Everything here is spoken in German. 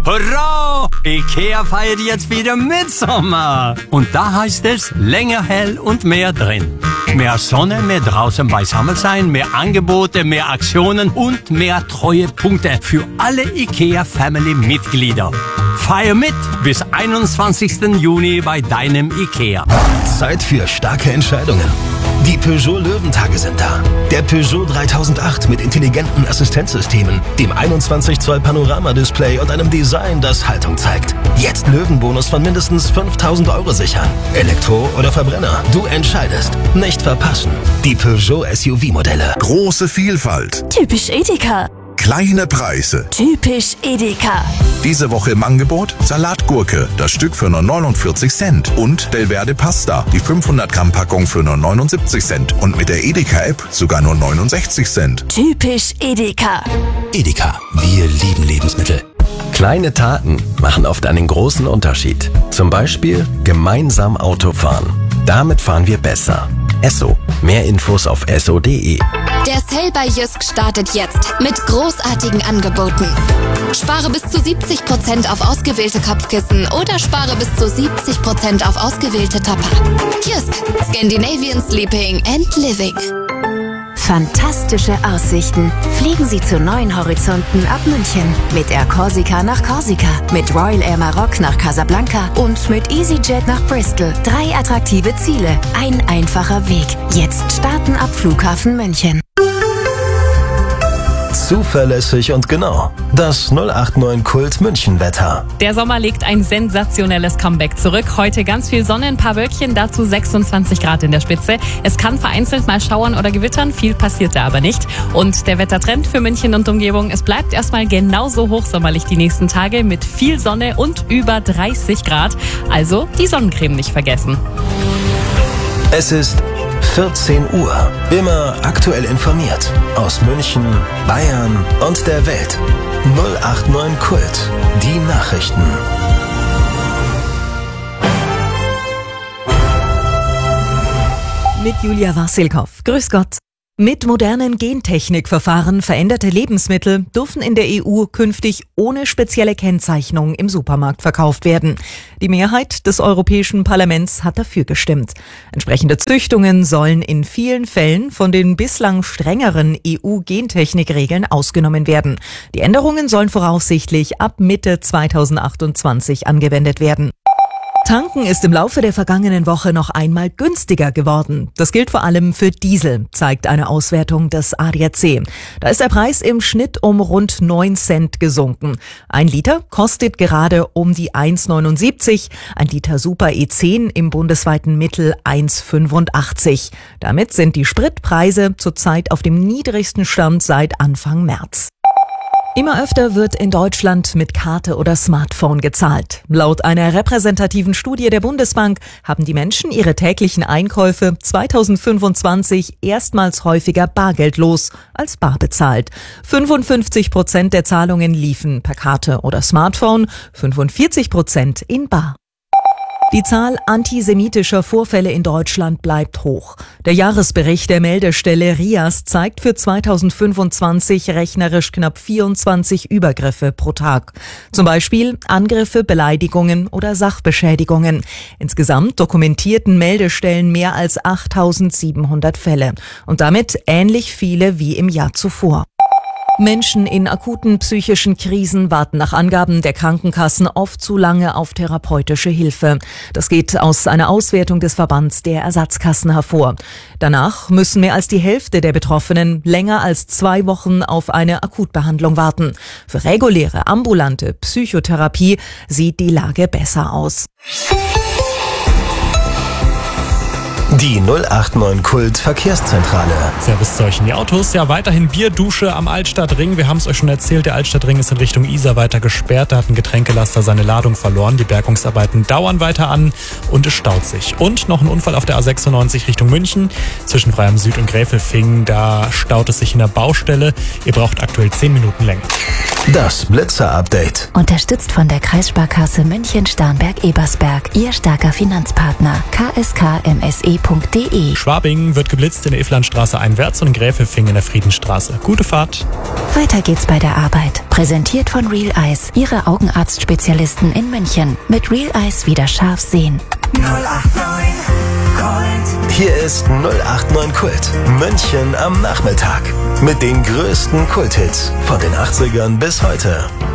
Hurra! IKEA feiert jetzt wieder Mitsommer. Und da heißt es länger hell und mehr drin. Mehr Sonne, mehr draußen beisammen sein, mehr Angebote, mehr Aktionen und mehr Treuepunkte für alle IKEA-Family-Mitglieder. Feier mit bis 21. Juni bei deinem IKEA. Zeit für starke Entscheidungen. Die Peugeot Löwentage sind da. Der Peugeot 3008 mit intelligenten Assistenzsystemen, dem 21 Zoll Panoramadisplay und einem Design, das Haltung zeigt. Jetzt Löwenbonus von mindestens 5.000 € sichern. Elektro oder Verbrenner, du entscheidest. Nicht verpassen. Die Peugeot SUV-Modelle. Große Vielfalt. Typisch Edeka. Kleine Preise. Typisch Edeka. Diese Woche im Angebot Salatgurke, das Stück für nur 49 Cent. Und Delverde Pasta, die 500 Gramm Packung für nur 79 Cent. Und mit der Edeka-App sogar nur 69 Cent. Typisch Edeka. Edeka, wir lieben Lebensmittel. Kleine Taten machen oft einen großen Unterschied. Zum Beispiel gemeinsam Auto fahren. Damit fahren wir besser. Esso. Mehr Infos auf esso.de. Der Sale bei Jysk startet jetzt mit großartigen Angeboten. Spare bis zu 70% auf ausgewählte Kopfkissen oder spare bis zu 70% auf ausgewählte Topper. Jysk. Scandinavian Sleeping and Living. Fantastische Aussichten. Fliegen Sie zu neuen Horizonten ab München. Mit Air Corsica nach Korsika, mit Royal Air Maroc nach Casablanca und mit EasyJet nach Bristol. 3 attraktive Ziele, ein einfacher Weg. Jetzt starten ab Flughafen München. Zuverlässig und genau. Das 089 Kult München Wetter. Der Sommer legt ein sensationelles Comeback zurück. Heute ganz viel Sonne, ein paar Wölkchen, dazu 26 Grad in der Spitze. Es kann vereinzelt mal schauern oder gewittern, viel passiert da aber nicht. Und der Wettertrend für München und Umgebung, es bleibt erstmal genauso hochsommerlich die nächsten Tage mit viel Sonne und über 30 Grad. Also die Sonnencreme nicht vergessen. Es ist 14 Uhr. Immer aktuell informiert. Aus München, Bayern und der Welt. 089 Kult. Die Nachrichten. Mit Julia Wassilkow. Grüß Gott. Mit modernen Gentechnikverfahren veränderte Lebensmittel dürfen in der EU künftig ohne spezielle Kennzeichnung im Supermarkt verkauft werden. Die Mehrheit des Europäischen Parlaments hat dafür gestimmt. Entsprechende Züchtungen sollen in vielen Fällen von den bislang strengeren EU-Gentechnikregeln ausgenommen werden. Die Änderungen sollen voraussichtlich ab Mitte 2028 angewendet werden. Tanken ist im Laufe der vergangenen Woche noch einmal günstiger geworden. Das gilt vor allem für Diesel, zeigt eine Auswertung des ADAC. Da ist der Preis im Schnitt um rund 9 Cent gesunken. 1 Liter kostet gerade um die 1,79, 1 Liter Super E10 im bundesweiten Mittel 1,85. Damit sind die Spritpreise zurzeit auf dem niedrigsten Stand seit Anfang März. Immer öfter wird in Deutschland mit Karte oder Smartphone gezahlt. Laut einer repräsentativen Studie der Bundesbank haben die Menschen ihre täglichen Einkäufe 2025 erstmals häufiger bargeldlos als bar bezahlt. 55% der Zahlungen liefen per Karte oder Smartphone, 45% in bar. Die Zahl antisemitischer Vorfälle in Deutschland bleibt hoch. Der Jahresbericht der Meldestelle RIAS zeigt für 2025 rechnerisch knapp 24 Übergriffe pro Tag. Zum Beispiel Angriffe, Beleidigungen oder Sachbeschädigungen. Insgesamt dokumentierten Meldestellen mehr als 8.700 Fälle und damit ähnlich viele wie im Jahr zuvor. Menschen in akuten psychischen Krisen warten nach Angaben der Krankenkassen oft zu lange auf therapeutische Hilfe. Das geht aus einer Auswertung des Verbands der Ersatzkassen hervor. Danach müssen mehr als die Hälfte der Betroffenen länger als 2 Wochen auf eine Akutbehandlung warten. Für reguläre ambulante Psychotherapie sieht die Lage besser aus. Die 089 Kult Verkehrszentrale. Servus zu euch in die Autos. Ja, weiterhin Bierdusche am Altstadtring. Wir haben es euch schon erzählt, der Altstadtring ist in Richtung Isar weiter gesperrt. Da hat ein Getränkelaster seine Ladung verloren. Die Bergungsarbeiten dauern weiter an und es staut sich. Und noch ein Unfall auf der A96 Richtung München. Zwischen Freiham Süd und Gräfelfingen. Da staut es sich in der Baustelle. Ihr braucht aktuell 10 Minuten länger. Das Blitzer-Update. Unterstützt von der Kreissparkasse München-Starnberg-Ebersberg. Ihr starker Finanzpartner. kskmse.de. Schwabing wird geblitzt in der Iflandstraße einwärts und Gräfelfing in der Friedenstraße. Gute Fahrt. Weiter geht's bei der Arbeit. Präsentiert von Real Eyes, Ihre Augenarztspezialisten in München. Mit Real Eyes wieder scharf sehen. 089 Kult. Hier ist 089 Kult. München am Nachmittag. Mit den größten Kulthits von den 80ern bis heute.